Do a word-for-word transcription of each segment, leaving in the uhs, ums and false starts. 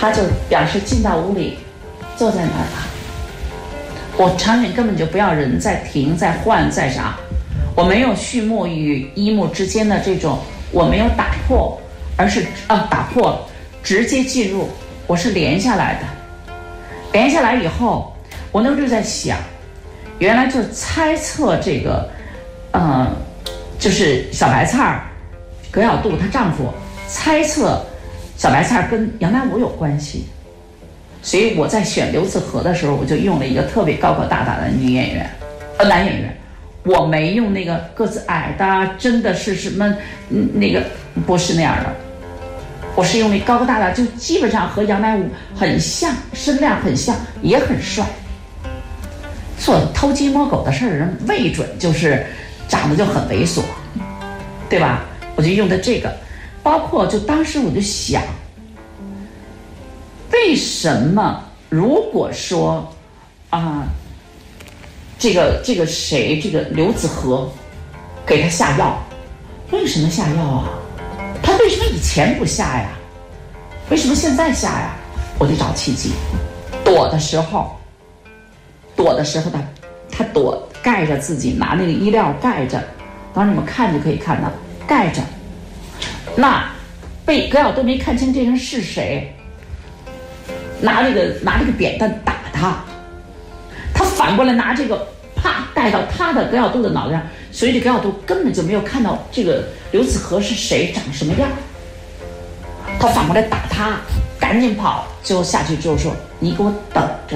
他就表示进到屋里，坐在那儿了。我场景根本就不要人在停在换在啥，我没有序幕与一幕之间的这种，我没有打破，而是啊打破了，直接进入，我是连下来的。连下来以后，我那时候就在想，原来就猜测这个，呃，就是小白菜儿，葛小杜她丈夫猜测小白菜儿跟杨乃武有关系。所以我在选刘子和的时候，我就用了一个特别高高大大的女演员，呃，男演员，我没用那个个子矮的，真的是什么，嗯，那个不是那样的，我是用那高高大大，就基本上和杨乃武很像，身量很像，也很帅。做偷鸡摸狗的事儿，人未准就是长得就很猥琐，对吧？我就用的这个，包括就当时我就想。为什么如果说啊、呃，这个这个谁这个刘子和给他下药，为什么下药啊？他为什么以前不下呀？为什么现在下呀？我得找契机。躲的时候，躲的时候他他躲盖着自己，拿那个衣料盖着，当然你们看就可以看到盖着。那被葛小杜没看清这人是谁。拿这个拿这个扁担打他，他反过来拿这个啪盖到他的葛小杜的脑袋上，所以这葛小杜根本就没有看到这个刘子和是谁，长什么样。他反过来打他，赶紧跑，最后下去之后说：“你给我等着。”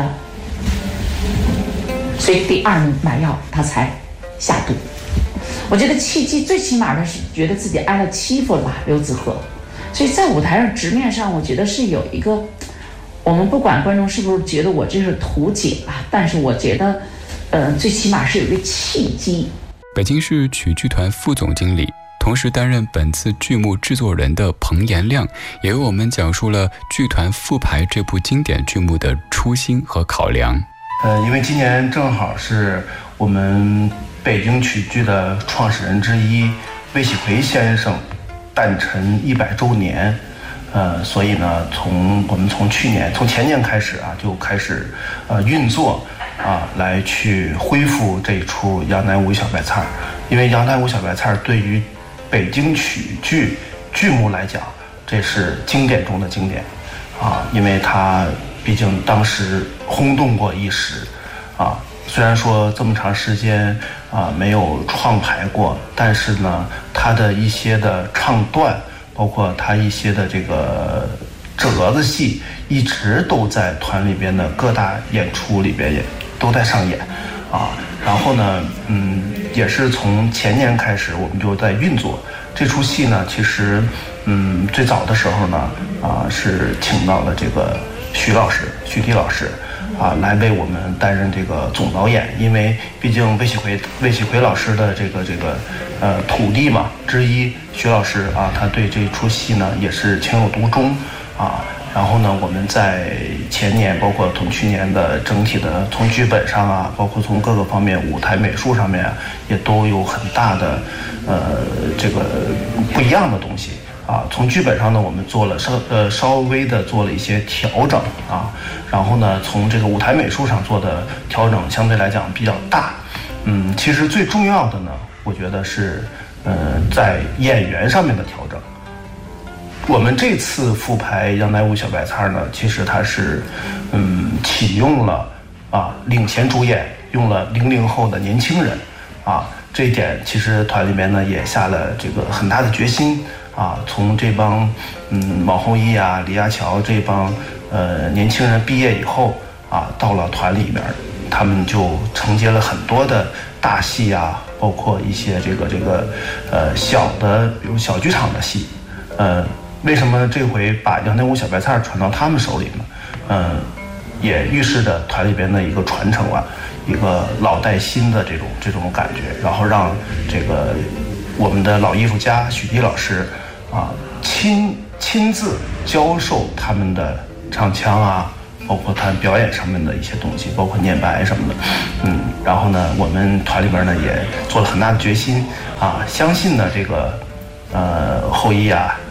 所以第二幕买药他才下毒。我觉得契机最起码的是觉得自己挨了欺负了吧，刘子和。所以在舞台上直面上，我觉得是有一个。我们不管观众是不是觉得我这是图解啊，但是我觉得，呃，最起码是有一个契机。 北京市曲剧团副总经理，同时担任本次剧目制作人的彭延亮，也为我们讲述了剧团复排这部经典剧目的初心和考量。 呃，因为今年正好是我们北京曲剧的创始人之一魏喜奎先生诞辰一百周年。呃，所以呢，从我们从去年、从前年开始啊，就开始呃运作啊，来去恢复这一出《杨乃武小白菜》。因为《杨乃武小白菜》对于北京曲剧剧目来讲，这是经典中的经典啊，因为它毕竟当时轰动过一时啊。虽然说这么长时间啊没有创排过，但是呢，它的一些的唱段。包括他一些的这个折子戏，一直都在团里边的各大演出里边也都在上演，啊，然后呢，嗯，也是从前年开始我们就在运作这出戏呢。其实，嗯，最早的时候呢，啊，是请到了这个徐老师、徐迪老师，啊，来为我们担任这个总导演，因为毕竟魏喜奎、魏喜奎老师的这个这个。呃，土地嘛之一，徐老师啊，他对这出戏呢也是情有独钟啊。然后呢，我们在前年，包括从去年的整体的从剧本上啊，包括从各个方面舞台美术上面啊，也都有很大的呃这个不一样的东西啊。从剧本上呢，我们做了稍呃稍微的做了一些调整啊。然后呢，从这个舞台美术上做的调整相对来讲比较大。嗯，其实最重要的呢。我觉得是，呃，在演员上面的调整。我们这次复排《杨乃武小白菜》呢，其实它是，嗯，启用了啊领衔主演，用了零零后的年轻人，啊，这一点其实团里面呢也下了这个很大的决心啊。从这帮嗯毛后羿啊、李亚乔这帮呃年轻人毕业以后啊，到了团里面，他们就承接了很多的大戏啊。包括一些这个这个，呃小的，比如小剧场的戏，呃，为什么这回把杨乃武小白菜传到他们手里呢？嗯、呃，也预示着团里边的一个传承啊，一个老带新的这种这种感觉，然后让这个我们的老艺术家许迪老师啊亲亲自教授他们的唱腔啊。包括他表演上面的一些东西，包括念白什么的，嗯，然后呢，我们团里边呢也做了很大的决心啊，相信呢这个呃后羿啊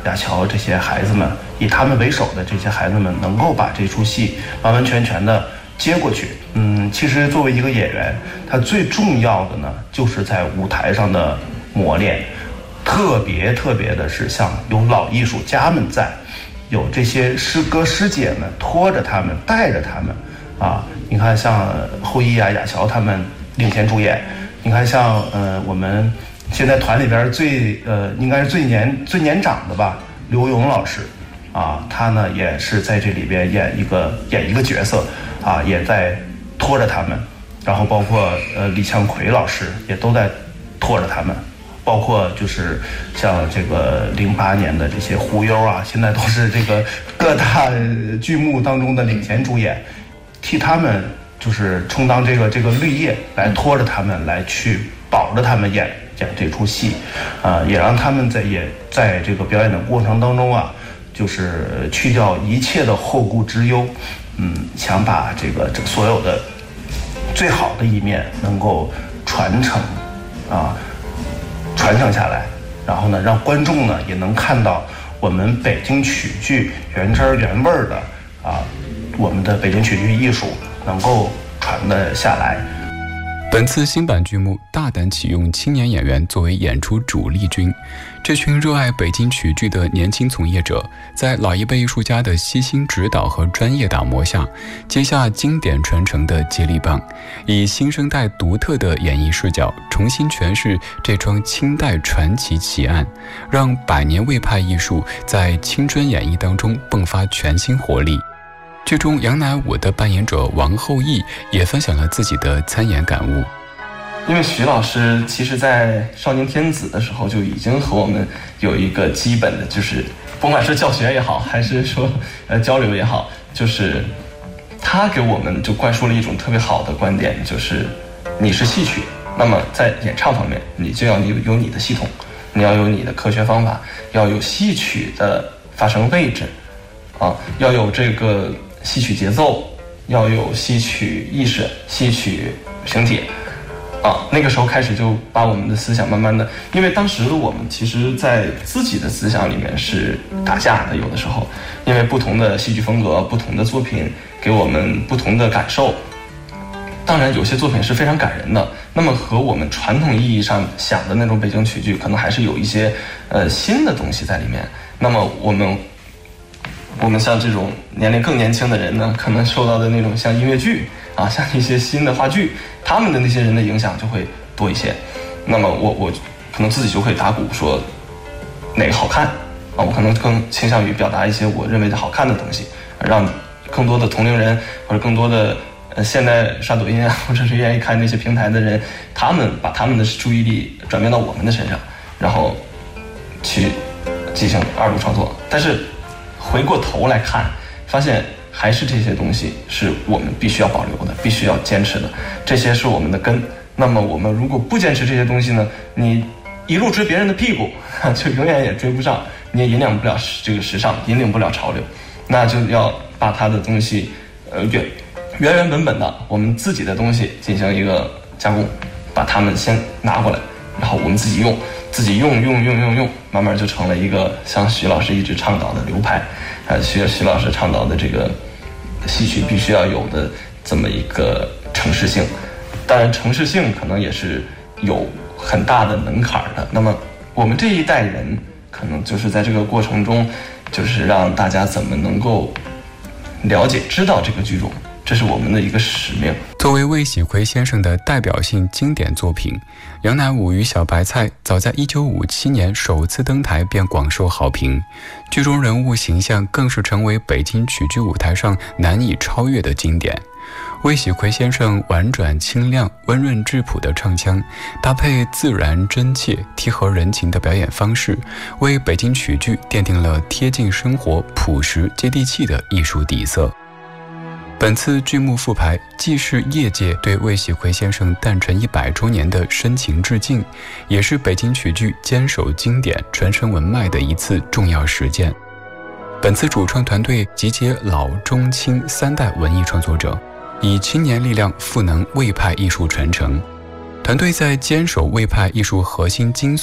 亚乔这些孩子们，以他们为首的这些孩子们，能够把这出戏完完全全的接过去。嗯，其实作为一个演员，他最重要的呢，就是在舞台上的磨练。特别特别的是，像有老艺术家们在，有这些师哥师姐们拖着他们，带着他们啊。你看，像后羿啊、亚乔他们领衔主演。你看像，像呃，我们现在团里边最呃，应该是最年最年长的吧，刘勇老师啊，他呢也是在这里边演一个演一个角色啊，也在拖着他们。然后包括呃李向奎老师也都在拖着他们。包括就是像这个零八年的这些胡优啊，现在都是这个各大剧目当中的领衔主演，替他们就是充当这个这个绿叶，来拖着他们来去保着他们演演这出戏，啊、呃，也让他们在也在这个表演的过程当中啊，就是去掉一切的后顾之忧，嗯，想把这个这所有的最好的一面能够传承啊。传承下来，然后呢，让观众呢也能看到我们北京曲剧原汁原味的啊，我们的北京曲剧艺术能够传得下来。 本次新版剧目大胆启用青年演员作为演出主力军，这群热爱北京曲剧的年轻从业者，在老一辈艺术家的悉心指导和专业打磨下，接下经典传承的接力棒，以新生代独特的演绎视角，重新诠释这桩清代传奇奇案，让百年魏派艺术在青春演绎当中迸发全新活力。剧中杨乃武的扮演者王后羿也分享了自己的参演感悟。 因为徐老师其实在少年天子的时候就已经和我们有一个基本的，就是甭管是教学也好，还是说呃交流也好，就是他给我们就灌输了一种特别好的观点，就是你是戏曲，那么在演唱方面你就要有有你的系统，你要有你的科学方法，要有戏曲的发声位置啊，要有这个戏曲节奏，要有戏曲意识、戏曲形体啊。那个时候开始就把我们的思想慢慢的，因为当时我们其实在自己的思想里面是打架的，有的时候因为不同的戏剧风格、不同的作品给我们不同的感受。当然有些作品是非常感人的，那么和我们传统意义上想的那种北京曲剧可能还是有一些呃新的东西在里面。那么我们我们像这种年龄更年轻的人呢，可能受到的那种像音乐剧啊，像一些新的话剧，他们的那些人的影响就会多一些。那么我我可能自己就会打鼓说哪个好看啊，我可能更倾向于表达一些我认为的好看的东西，让更多的同龄人或者更多的呃现在刷抖音啊，或者是愿意看那些平台的人，他们把他们的注意力转变到我们的身上，然后去进行二度创作。但是回过头来看，发现还是这些东西是我们必须要保留的，必须要坚持的，这些是我们的根。那么我们如果不坚持这些东西呢，你一路追别人的屁股，就永远也追不上，你也引领不了这个时尚，引领不了潮流。那就要把它的东西呃原原原本本的我们自己的东西进行一个加工，把它们先拿过来，然后我们自己用自己用用用用用，慢慢就成了一个像徐老师一直倡导的流派，呃，徐徐老师倡导的这个戏曲必须要有的这么一个程式性。当然，程式性可能也是有很大的门槛的。那么我们这一代人可能就是在这个过程中，就是让大家怎么能够了解、知道这个剧种，这是我们的一个使命。 作为魏喜奎先生的代表性经典作品，杨乃武与小白菜早在一九五七年首次登台便广受好评，剧中人物形象更是成为北京曲剧舞台上难以超越的经典。魏喜奎先生婉转清亮、温润质朴的唱腔，搭配自然真切、贴合人情的表演方式，为北京曲剧奠定了贴近生活、朴实接地气的艺术底色。本次剧目复排，既是业界对魏喜奎先生诞辰一百周年的深情致敬，也是北京曲剧坚守经典、传承文脉的一次重要实践。本次主创团队集结老中青三代文艺创作者，以青年力量赋能魏派艺术传承。团队在坚守魏派艺术核心精髓